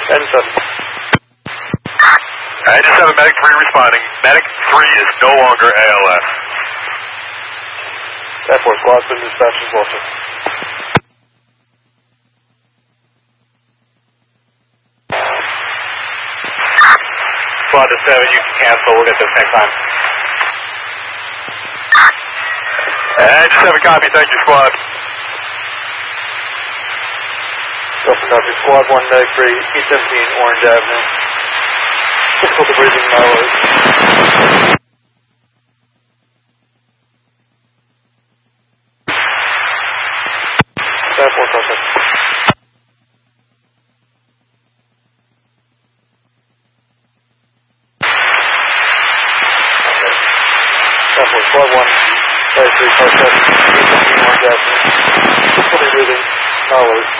Engine 7. Engine 7, Medic 3 responding. Medic 3 is no longer ALS. Airport squad's been dispatched as well, sir. Squad to 7, you can cancel. We'll get this next time. Engine 7, copy. Thank you, squad. Delta copy. Squad 1, Medic 3, E17, Orange Avenue. Difficulty breathing, Milos. Airport contact. Airport squad 1, Medic 3, car 7, E17, Orange Avenue. Difficulty breathing, Milos.